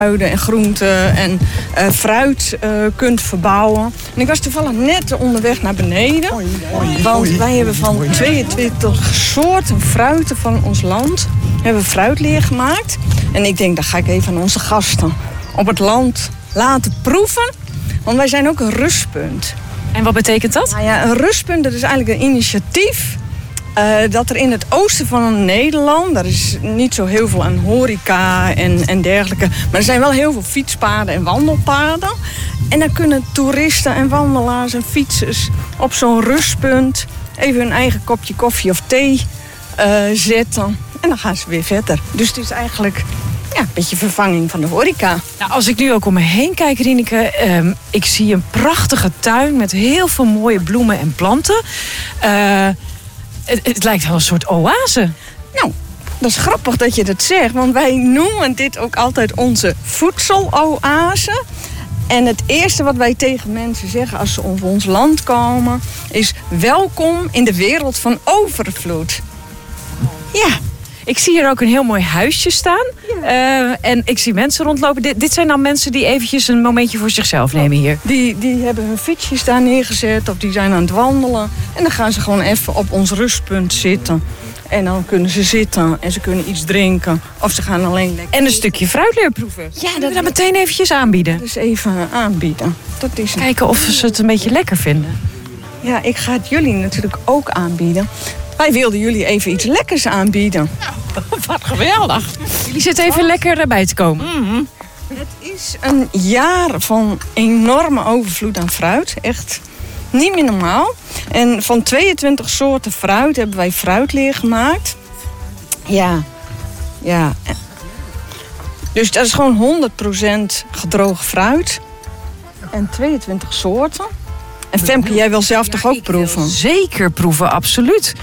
en groenten en fruit kunt verbouwen. En ik was toevallig net onderweg naar beneden. Want wij hebben van 22 soorten fruiten van ons land hebben fruitleer gemaakt. En ik denk, dat ga ik even aan onze gasten op het land laten proeven. Want wij zijn ook een rustpunt. En wat betekent dat? Nou ja, een rustpunt, dat is eigenlijk een initiatief dat er in het oosten van Nederland, daar is niet zo heel veel aan horeca en dergelijke, maar er zijn wel heel veel fietspaden en wandelpaden. En dan kunnen toeristen en wandelaars en fietsers op zo'n rustpunt even hun eigen kopje koffie of thee zetten. En dan gaan ze weer verder. Dus het is eigenlijk een beetje vervanging van de horeca. Nou, als ik nu ook om me heen kijk, Rieneke, ik zie een prachtige tuin met heel veel mooie bloemen en planten. Het lijkt wel een soort oase. Nou, dat is grappig dat je dat zegt. Want wij noemen dit ook altijd onze voedseloase. En het eerste wat wij tegen mensen zeggen als ze op ons land komen is: welkom in de wereld van overvloed. Ja. Ik zie hier ook een heel mooi huisje staan. Ja. En ik zie mensen rondlopen. Dit zijn dan mensen die eventjes een momentje voor zichzelf nemen hier. Die hebben hun fietsjes daar neergezet of die zijn aan het wandelen. En dan gaan ze gewoon even op ons rustpunt zitten. En dan kunnen ze zitten en ze kunnen iets drinken. Of ze gaan alleen lekker. En een stukje fruitleer proeven. Ja, dat we meteen eventjes aanbieden. Dus even aanbieden. Dat is kijken of ze het een beetje lekker vinden. Ja, ik ga het jullie natuurlijk ook aanbieden. Wij wilden jullie even iets lekkers aanbieden. Nou, wat geweldig. Jullie zitten even lekker erbij te komen. Mm-hmm. Het is een jaar van enorme overvloed aan fruit. Echt niet meer normaal. En van 22 soorten fruit hebben wij fruitleer gemaakt. Ja. Dus dat is gewoon 100% gedroogd fruit. En 22 soorten. En Femke, jij wil zelf toch ook proeven? Zeker proeven, absoluut.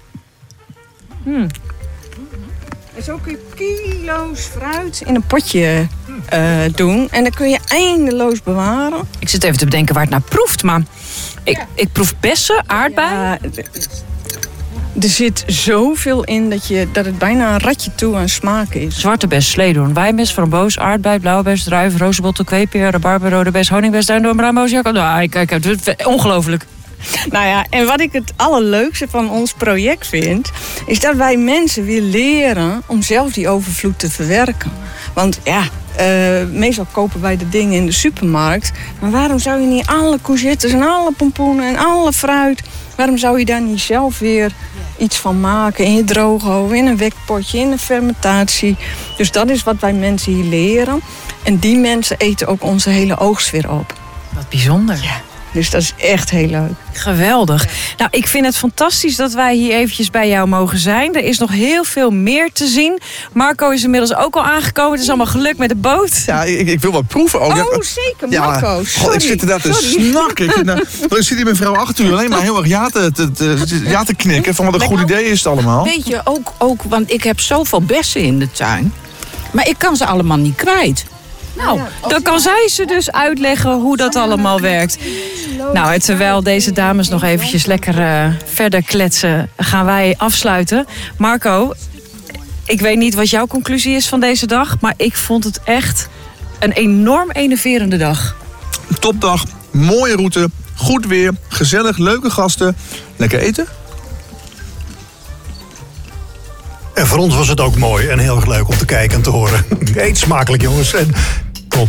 En zo kun je kilo's fruit in een potje doen. En dan kun je eindeloos bewaren. Ik zit even te bedenken waar het naar proeft, maar ik proef bessen, aardbei. Ja, er zit zoveel in dat het bijna een ratje toe aan smaak is. Zwarte bes, sleedoorn, wijnbes, framboos, aardbei, blauwe bes, druif, rozenbotter, kweepeer, rabarber, rode bes, honingbes, duindoorn, braamboos, jakko. Nou, ongelooflijk. Nou ja, en wat ik het allerleukste van ons project vind, is dat wij mensen weer leren om zelf die overvloed te verwerken. Want ja, meestal kopen wij de dingen in de supermarkt. Maar waarom zou je niet alle courgettes en alle pompoenen en alle fruit, waarom zou je daar niet zelf weer iets van maken in je drooghoven, in een wekpotje, in een fermentatie? Dus dat is wat wij mensen hier leren. En die mensen eten ook onze hele oogst weer op. Wat bijzonder. Ja. Dus dat is echt heel leuk. Geweldig. Nou, ik vind het fantastisch dat wij hier eventjes bij jou mogen zijn. Er is nog heel veel meer te zien. Marco is inmiddels ook al aangekomen. Het is allemaal geluk met de boot. Ja, ik wil wat proeven ook. Oh, zeker, Marco. Ja, sorry. ik zit er daar te snakken. Dan zit die mevrouw achter u alleen maar heel erg ja te knikken. Van wat een goed idee is het allemaal. Weet je, ook, want ik heb zoveel bessen in de tuin. Maar ik kan ze allemaal niet kwijt. Nou, dan kan zij ze dus uitleggen hoe dat allemaal werkt. Nou, en terwijl deze dames nog eventjes lekker verder kletsen, gaan wij afsluiten. Marco, ik weet niet wat jouw conclusie is van deze dag, maar ik vond het echt een enorm enerverende dag. Topdag, mooie route, goed weer, gezellig, leuke gasten. Lekker eten. En voor ons was het ook mooi en heel erg leuk om te kijken en te horen. Eet smakelijk, jongens. En